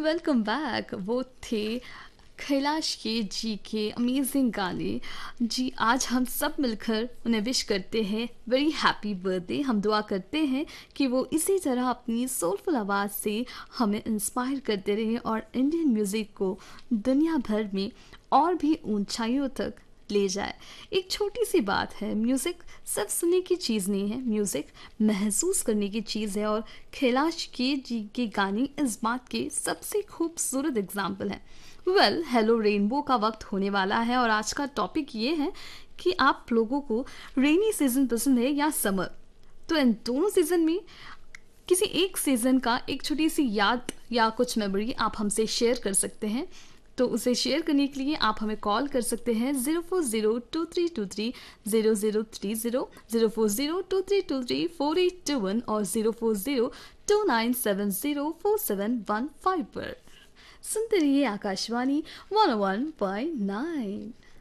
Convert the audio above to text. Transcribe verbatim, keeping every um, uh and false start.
Welcome back. वो थे कैलाश के जी के अमेजिंग गाने। जी आज हम सब मिलकर उन्हें विश करते हैं वेरी हैप्पी बर्थडे। हम दुआ करते हैं कि वो इसी तरह अपनी सोलफुल आवाज़ से हमें इंस्पायर करते रहें और इंडियन म्यूज़िक को दुनिया भर में और भी ऊंचाइयों तक ले जाए। एक छोटी सी बात है, म्यूज़िक सिर्फ सुनने की चीज़ नहीं है, म्यूज़िक महसूस करने की चीज़ है। और कैलाश के जी के गाने इस बात के सबसे खूबसूरत एग्जाम्पल है। वेल हेलो रेनबो का वक्त होने वाला है और आज का टॉपिक ये है कि आप लोगों को रेनी सीजन पसंद है या समर। तो इन दोनों सीजन में किसी एक सीज़न का एक छोटी सी याद या कुछ मेमोरी आप हमसे शेयर कर सकते हैं। तो उसे शेयर करने के लिए आप हमें कॉल कर सकते हैं zero four zero two three to three zero zero three zero, zero four zero two three to three four eight to one और zero four zero two nine seven zero four seven one five पर। सुनते रहिए Akashvani one ओ one point nine.